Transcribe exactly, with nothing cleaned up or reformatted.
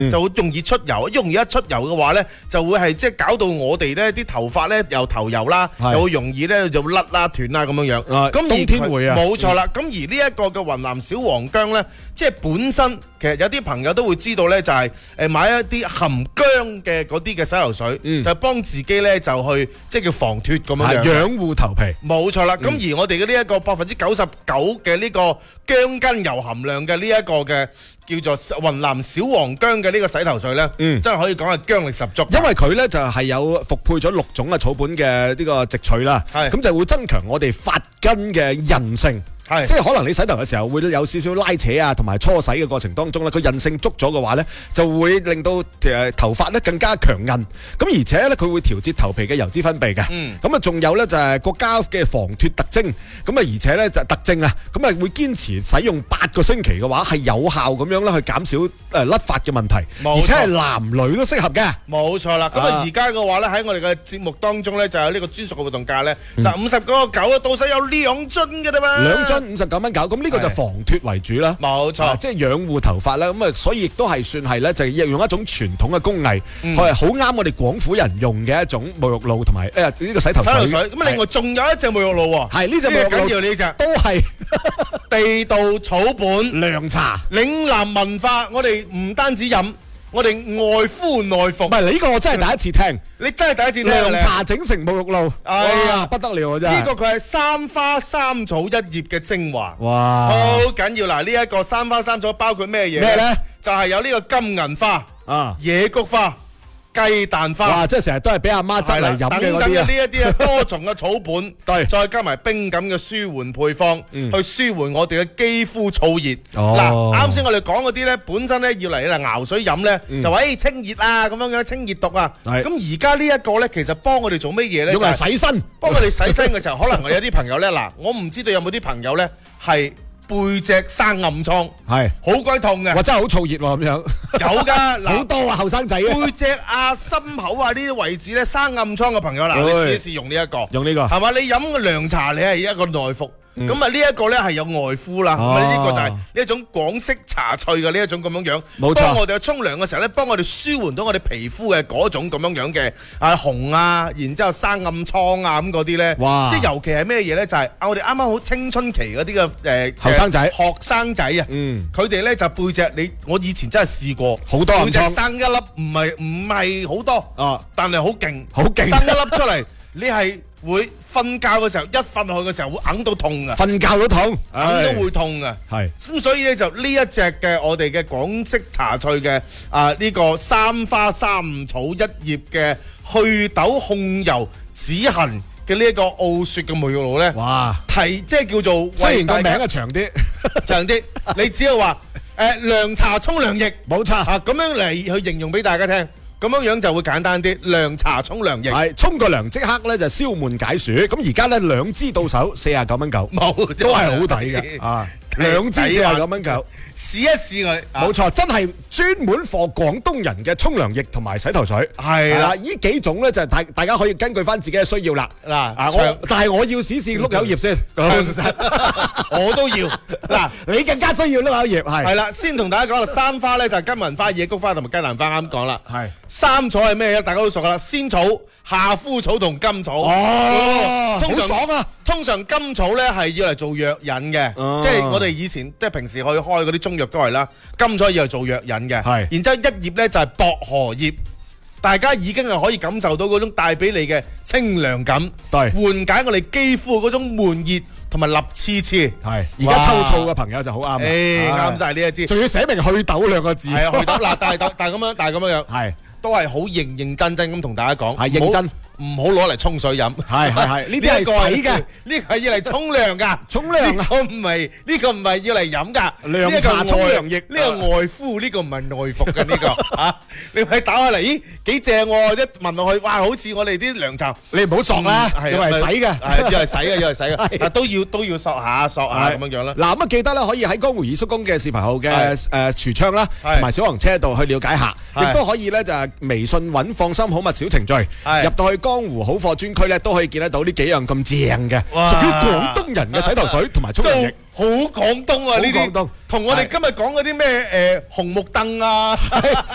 就會容易出油，容易一出油嘅話咧，就會係即係搞到我哋咧啲頭髮咧又頭油啦，又會容易咧就甩啦斷啦咁樣樣。咁冬天會啊， 冇錯啦。咁而呢一個嘅雲南小黃薑咧，即係本身其實有啲朋友都會知道咧，就係誒買一啲含薑嘅嗰啲嘅洗頭水，就幫自己咧就去即係叫防脫咁樣樣， 養護頭皮。 冇錯啦。咁而我哋嘅呢一個百分之九十九嘅呢個薑根油含量嘅呢一個嘅叫做雲南小黃薑嘅呢個洗頭水咧，真係可以講係薑力十足。 因為佢咧就係有復配咗六種嘅草本嘅呢個植萃啦，咁就會增強我哋髮根嘅韌性。即係可能你洗頭嘅時候會有少少拉扯啊，同埋搓洗嘅過程當中咧，佢韌性足咗嘅話咧，就會令到誒頭髮咧更加強韌。咁而且咧佢會調節頭皮嘅油脂分泌嘅。咁啊仲有咧就係國家嘅防脫特徵。咁啊而且咧就特徵啊，咁啊會堅持使用八個星期嘅話，係有效咁樣咧去減少誒甩髮嘅問題，而且係男女都適合嘅。 冇錯啦。咁啊而家嘅話咧喺我哋嘅節目當中咧就有呢個專屬嘅活動價咧，就五十個九啊，到手有兩樽嘅啫嘛。 兩樽五十九蚊九，咁呢個就防脫為主啦。 冇錯， 即係養護頭髮啦。咁啊，所以亦都係算係咧，就係用一種傳統嘅工藝，佢係好啱我哋廣府人用嘅一種沐浴露同埋誒呢個洗頭水。 洗頭水。咁另外仲有一隻沐浴露喎， 係呢隻沐浴露緊要呢隻都係地道草本涼茶。 嶺南文化，我哋唔單止飲，我哋外敷內服。 唔係，呢個我真係第一次聽。 你真係第一次聽涼茶整成沐浴露，哎呀不得了啊！真係呢個佢係三花三草一葉嘅精華， 哇， 好緊要嗱！呢一個三花三草包括咩嘢咩咧？ 就係有呢個金銀花啊、 野菊花、雞蛋花， 哇！即係成日都係俾阿媽執嚟飲嘅嗰啲啊！ 等等嘅呢一啲啊多重嘅草本， 對， 再加埋冰感嘅舒緩配方， 嗯、 去舒緩我哋嘅肌膚燥熱。 哦， 嗱，啱先我哋講嗰啲咧，本身咧要嚟嚟熬水飲咧，嗯、就話誒清熱啊咁樣樣，清熱毒啊。咁而家呢一個咧，其實幫我哋做乜嘢咧？ 用嚟洗身， 幫我哋洗身嘅時候，可能我有啲朋友咧，嗱，我唔知道有冇啲朋友咧係。背脊生暗瘡， 係好鬼痛嘅， 哇！真係好燥熱喎咁樣， 有㗎， 好多啊後生仔啊， 背脊啊、心口啊呢啲位置咧生暗瘡嘅朋友，嗱，你試一試用呢一個， 用呢個， 係嘛？你飲個涼茶，你係一個內服。咁啊呢一個咧係有外敷啦，咁啊呢個就係呢一種廣式茶萃嘅呢一種咁樣樣， 冇錯。 當我哋去沖涼嘅時候咧，幫我哋舒緩到我哋皮膚嘅嗰種咁樣樣嘅啊紅啊，然之後生暗瘡啊咁嗰啲咧， 哇！ 即係尤其係咩嘢咧？就係啊我哋啱啱好青春期嗰啲嘅誒後生仔、 學生仔啊，嗯，佢哋咧就背脊你我以前真係試過好多暗瘡， 背脊生一粒唔係唔係好多啊，但係好勁， 好勁， 生一粒出嚟，你係會。瞓覺嘅時候，一瞓落去嘅時候會硬到痛嘅， 瞓覺都痛， 硬都會痛嘅。 係咁，所以咧就呢一隻嘅我哋嘅廣式茶萃嘅啊呢個三花三草一葉嘅去痘控油止痕嘅呢一個澳雪嘅沐浴露咧， 哇！ 提即係叫做雖然個名係長啲， 長啲，你只要話誒涼茶沖涼液， 冇錯啊咁樣嚟去形容俾大家聽。咁樣樣就會簡單啲，涼茶沖涼液， 係沖個涼即刻咧就消悶解暑。咁而家咧兩支到手四啊九蚊九， 冇都係好抵嘅啊！兩支四啊九蚊九， 試一試佢， 冇錯，真係專門貨廣東人嘅沖涼液同埋洗頭水， 係啦， 呢幾種咧就大大家可以根據翻自己嘅需要啦。嗱，啊我但係我要試試碌柚葉先，我都要。嗱，你更加需要碌柚葉，係係啦，先同大家講啦，三花咧就係金銀花、野菊花同埋雞蛋花，啱講啦。 係三草係咩嘢？大家都熟噶啦，仙草、夏枯草同甘草。 哦， 通常好爽啊！ 通常甘草咧係要嚟做藥引嘅，即係我哋以前即係平時去開嗰啲中藥都係啦，甘草要嚟做藥引嘅。係，然之後一葉咧就係薄荷葉，大家已經係可以感受到嗰種帶俾你嘅清涼感， 對， 緩解我哋肌膚嗰種悶熱同埋立黐黐。 係，而家抽燥嘅朋友就好啱。 誒，啱晒呢一支， 仲要寫明去痘兩個字。 係啊，去痘嗱，但係但係咁樣，但係咁樣樣， 係都係好認認真真咁同大家講， 係認真。 唔好攞嚟沖水飲， 係係係，呢啲係洗嘅， 呢個係要嚟沖涼噶， 沖涼啊！ 呢個唔係呢個唔係要嚟飲噶， 涼茶沖涼液， 呢個外敷，呢個唔係內服嘅呢個啊！你咪打開嚟，咦幾正喎！一聞落去，哇，好似我哋啲涼茶， 你唔好索啦，要嚟洗嘅， 係要嚟洗嘅，要嚟洗嘅，但都要都要索下索下咁樣樣啦。 嗱咁啊，記得咧可以喺江湖二叔公嘅視頻號嘅誒櫥窗啦，同埋小黃車度去了解下，亦都可以咧就係微信揾放心好物小程序，入到去江湖好貨專區咧都可以見得到呢幾樣咁正嘅，屬於廣東人嘅洗頭水同埋沖涼液， 好廣東啊！呢啲同我哋今日講嗰啲咩誒紅木凳啊。